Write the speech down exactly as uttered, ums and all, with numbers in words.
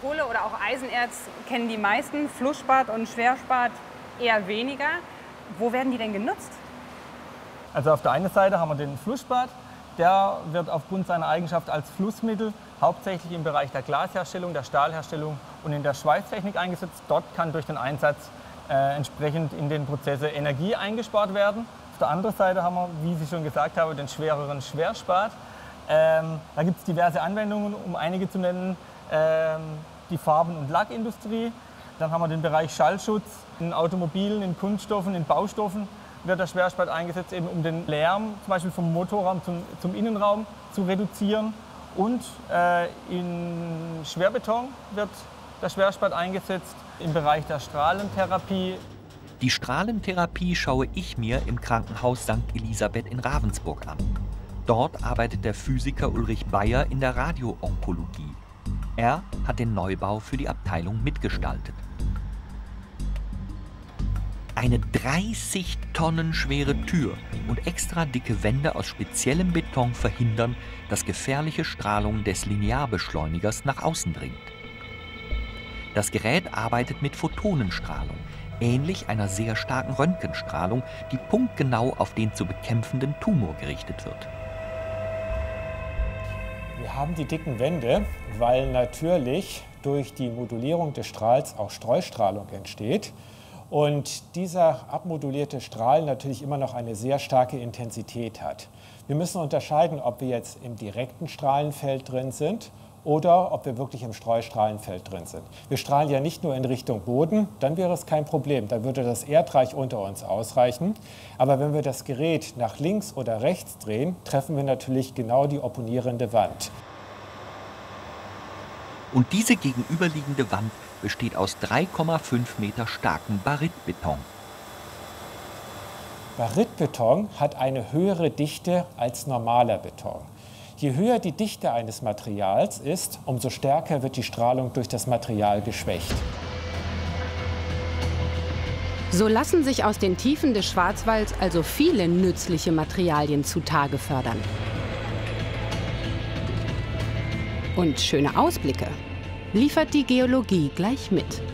Kohle oder auch Eisenerz kennen die meisten, Flussspat und Schwerspat eher weniger. Wo werden die denn genutzt? Also auf der einen Seite haben wir den Flussspat. Der wird aufgrund seiner Eigenschaft als Flussmittel hauptsächlich im Bereich der Glasherstellung, der Stahlherstellung und in der Schweißtechnik eingesetzt. Dort kann durch den Einsatz äh, entsprechend in den Prozesse Energie eingespart werden. Auf der anderen Seite haben wir, wie Sie schon gesagt haben, den schwereren Schwerspat. Ähm, da gibt es diverse Anwendungen, um einige zu nennen. Ähm, die Farben- und Lackindustrie. Dann haben wir den Bereich Schallschutz in Automobilen, in Kunststoffen, in Baustoffen wird der Schwerspat eingesetzt, eben um den Lärm zum Beispiel vom Motorraum zum, zum Innenraum zu reduzieren. Und äh, in Schwerbeton wird der Schwerspat eingesetzt im Bereich der Strahlentherapie. Die Strahlentherapie schaue ich mir im Krankenhaus Sankt Elisabeth in Ravensburg an. Dort arbeitet der Physiker Ulrich Bayer in der Radioonkologie. Er hat den Neubau für die Abteilung mitgestaltet. Eine dreißig Tonnen schwere Tür und extra dicke Wände aus speziellem Beton verhindern, dass gefährliche Strahlung des Linearbeschleunigers nach außen dringt. Das Gerät arbeitet mit Photonenstrahlung, ähnlich einer sehr starken Röntgenstrahlung, die punktgenau auf den zu bekämpfenden Tumor gerichtet wird. Wir haben die dicken Wände, weil natürlich durch die Modulierung des Strahls auch Streustrahlung entsteht. Und dieser abmodulierte Strahl natürlich immer noch eine sehr starke Intensität hat. Wir müssen unterscheiden, ob wir jetzt im direkten Strahlenfeld drin sind oder ob wir wirklich im Streustrahlenfeld drin sind. Wir strahlen ja nicht nur in Richtung Boden, dann wäre es kein Problem, dann würde das Erdreich unter uns ausreichen. Aber wenn wir das Gerät nach links oder rechts drehen, treffen wir natürlich genau die opponierende Wand. Und diese gegenüberliegende Wand besteht aus drei Komma fünf Meter starkem Barytbeton. Barytbeton hat eine höhere Dichte als normaler Beton. Je höher die Dichte eines Materials ist, umso stärker wird die Strahlung durch das Material geschwächt. So lassen sich aus den Tiefen des Schwarzwalds also viele nützliche Materialien zutage fördern. Und schöne Ausblicke liefert die Geologie gleich mit.